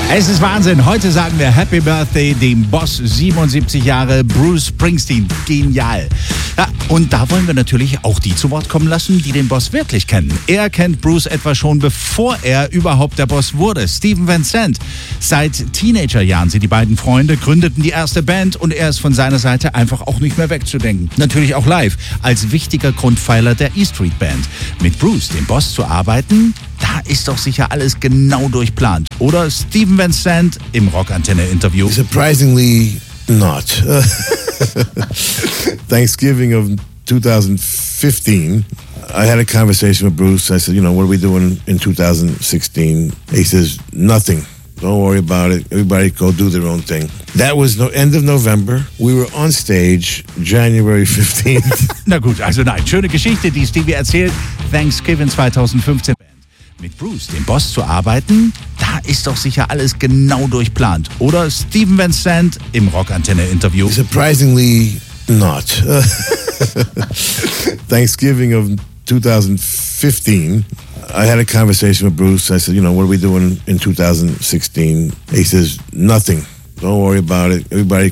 Es ist Wahnsinn. Heute sagen wir Happy Birthday dem Boss, 77 Jahre, Bruce Springsteen. Genial. Ja, und da wollen wir natürlich auch die zu Wort kommen lassen, die den Boss wirklich kennen. Er kennt Bruce etwa schon, bevor er überhaupt der Boss wurde. Steven Van Sant. Seit Teenagerjahren sind die beiden Freunde, gründeten die erste Band und er ist von seiner Seite einfach auch nicht mehr wegzudenken. Natürlich auch live, als wichtiger Grundpfeiler der E Street Band. Mit Bruce, dem Boss, zu arbeiten, da ist doch sicher alles genau durchplant. Oder Steven Van Sant im Rockantenne-Interview. Surprisingly not. Thanksgiving of 2015, I had a conversation with Bruce. I said, what are we doing in 2016? He says, nothing. Don't worry about it. Everybody go do their own thing. That was end of November. We were on stage January 15th. Na gut, also nein, schöne Geschichte, die Stevie erzählt. Thanksgiving 2015. Mit Bruce, dem Boss, zu arbeiten, da ist doch sicher alles genau durchplant. Oder Steven Van Sant im Rockantenne-Interview. Surprisingly not. Thanksgiving of 2015, I had a conversation with Bruce. I said, what are we doing in 2016? He says, nothing. Don't worry about it. Everybody